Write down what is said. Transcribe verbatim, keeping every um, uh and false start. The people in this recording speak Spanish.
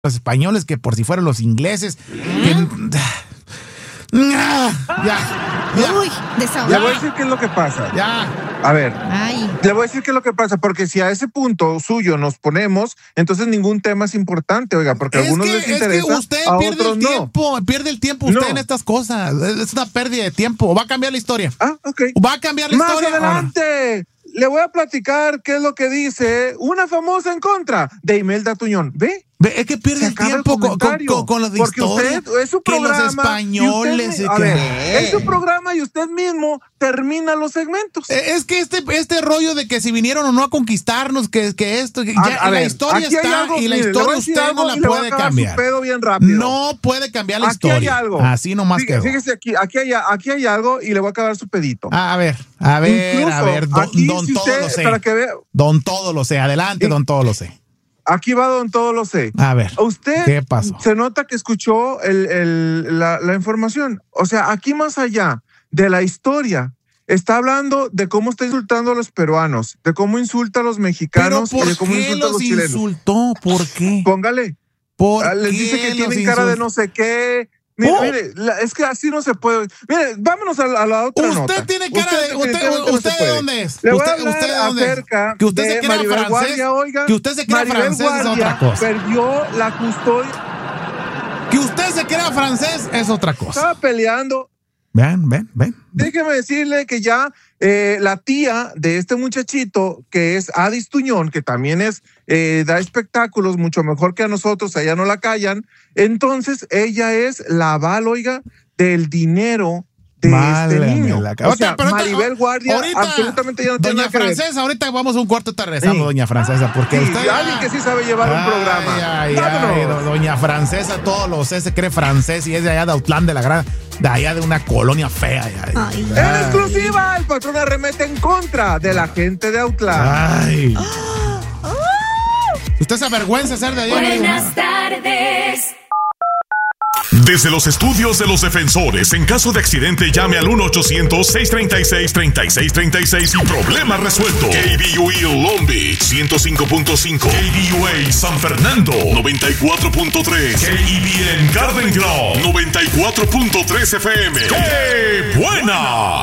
los españoles que por si fueran los ingleses. Que... Ya, ya. Uy, desahogado. Le voy a decir qué es lo que pasa. Ya. A ver, Ay. le voy a decir qué es lo que pasa, porque si a ese punto suyo nos ponemos, entonces ningún tema es importante, oiga, porque a Es algunos que, les es interesa, que usted a pierde otros el no. tiempo, pierde el tiempo usted No. en estas cosas. Es una pérdida de tiempo. Va a cambiar la historia. Ah, ok. Va a cambiar la Más historia. adelante le voy a platicar qué es lo que dice una famosa en contra de Imelda Tuñón. ¿Ve? Ve, es que pierde Se el acaba el tiempo con, con, comentario, con, con los de porque historia. usted es su que programa. los españoles. y usted, y a que- ver, es su programa y usted mismo termina los segmentos. Eh, Es que este, este rollo de que si vinieron o no a conquistar,nos que, que esto, que A- ya, a la ver, historia aquí hay está algo, y la mire, le voy historia a decir usted algo no la y le voy a puede acabar su cambiar. pedo bien rápido. No puede cambiar la Aquí historia. hay algo. Así nomás Fíjese, quedó. fíjese aquí, aquí hay, aquí hay algo y le voy a acabar su pedito. A ver, a ver, Incluso a ver, don, aquí, don si todo usted, lo sé. para que vea, Don todo lo sé. Adelante, Y- don todo lo sé. aquí va don todo lo sé. A ver, Usted ¿qué pasó? se nota que escuchó el, el, la, la información. O sea, aquí más allá de la historia, está hablando de cómo está insultando a los peruanos, de cómo insulta a los ¿Pero mexicanos y por de cómo qué insulta a los los chilenos. insultó? ¿Por qué? Póngale. ¿Por Ah, les qué dice que los tienen cara de insultó? no sé qué. Mire, Oh. mire, la- es que así no se puede. Mire, vámonos a, la- a la otra nota. Usted tiene cara de. Usted, definitivamente no usted se de puede. dónde es? Le voy a usted, hablar usted de dónde es? acerca Que usted de se crea Maribel francés. Guardia, oiga. Que usted se crea Maribel francés es Guardia otra cosa. perdió la custodia. Que usted se crea francés es otra cosa. Estaba peleando. Ven, ven, ven. Déjeme decirle que ya eh, la tía de este muchachito, que es Adis Tuñón, que también es eh, da espectáculos mucho mejor que a nosotros, allá no la callan. Entonces ella es la aval, oiga, del dinero de Válgame este niño. la ca- O sea, Ahorita, pero ahorita- Maribel Guardia ahorita, absolutamente ya no tiene Doña nada que ver. Francesa, ahorita vamos a un cuarto, está rezando, Sí. doña Francesa, porque Sí, usted. alguien que sí sabe llevar un Ay, programa. Ay, Vámonos. ay, do- doña Francesa, todos lo sé, se cree francés y es de allá de Autlán, de la gran, de allá de una colonia fea. Ay, Ay. En exclusiva, el patrón arremete en contra de la gente de Autlán. Ay. Usted se avergüenza de ser de allá. no digo Buenas nada. tardes. Desde los estudios de los defensores, en caso de accidente, llame al uno ochocientos, seiscientos treinta y seis, treinta y seis treinta y seis y problema resuelto. K B U A Long Beach, ciento cinco punto cinco. K B U A San Fernando, noventa y cuatro punto tres. K E B N Garden Grove, noventa y cuatro punto tres F M. ¡Qué buena!